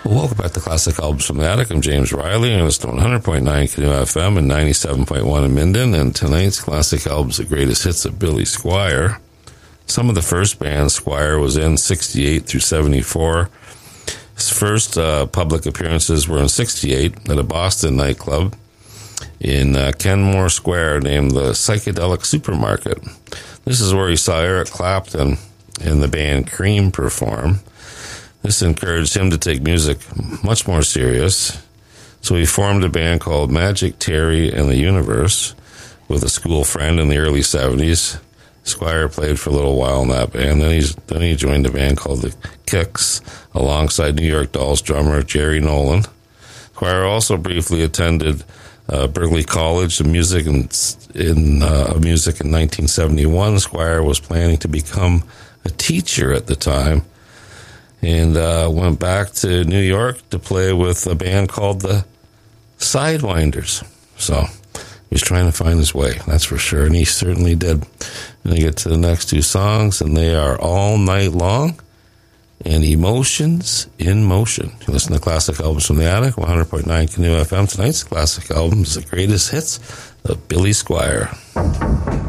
Well, welcome back to Classic Albums from the Attic. I'm James Riley, and it's 100.9 Canoe FM and 97.1 in Minden. And tonight's Classic Albums, the greatest hits of Billy Squier. Some of the first bands Squier was in, 68 through 74. His first public appearances were in 68 at a Boston nightclub in Kenmore Square named the Psychedelic Supermarket. This is where he saw Eric Clapton and the band Cream perform. This encouraged him to take music much more serious, so he formed a band called Magic Terry and the Universe with a school friend in the early 70s. Squier played for a little while in that band. Then he joined a band called the Kicks alongside New York Dolls drummer Jerry Nolan. Squier also briefly attended Berklee College of Music in 1971. Squier was planning to become a teacher at the time, and went back to New York to play with a band called the Sidewinders. So he was trying to find his way, that's for sure, and he certainly did. And I get to the next two songs, and they are All Night Long and Emotions in Motion. You listen to Classic Albums from the Attic, 100.9 Canoe FM. Tonight's Classic Albums, the greatest hits of Billy Squier.